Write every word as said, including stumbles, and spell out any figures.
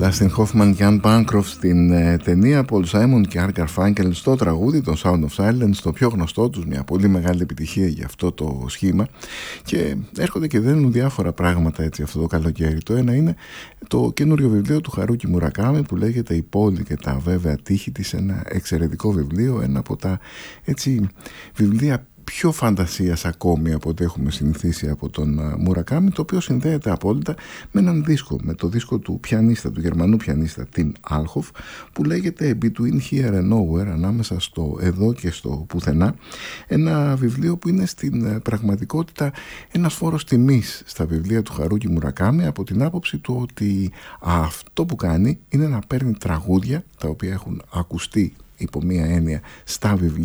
Dustin Hoffman και Anne Bancroft στην ε, ταινία, Paul Simon και Art Garfunkel στο τραγούδι, το Sound of Silence, το πιο γνωστό τους, μια πολύ μεγάλη επιτυχία για αυτό το σχήμα. Και έρχονται και δένουν διάφορα πράγματα έτσι αυτό το καλοκαίρι. Το ένα είναι το καινούριο βιβλίο του Χαρούκι Μουρακάμι που λέγεται «Η πόλη και τα βέβαια τείχη της», ένα εξαιρετικό βιβλίο, ένα από τα έτσι βιβλία πιο φαντασίας ακόμη από ό,τι έχουμε συνηθίσει από τον Μουρακάμι, το οποίο συνδέεται απόλυτα με έναν δίσκο, με το δίσκο του πιανίστα, του γερμανού πιανίστα Tim Alhoff, που λέγεται Between Here and Nowhere, ανάμεσα στο εδώ και στο πουθενά, ένα βιβλίο που είναι στην πραγματικότητα ένας φόρος τιμής στα βιβλία του Χαρούκι Μουρακάμι, από την άποψη του ότι αυτό που κάνει είναι να παίρνει τραγούδια τα οποία έχουν ακουστεί υπό μία έννοια στα βιβλία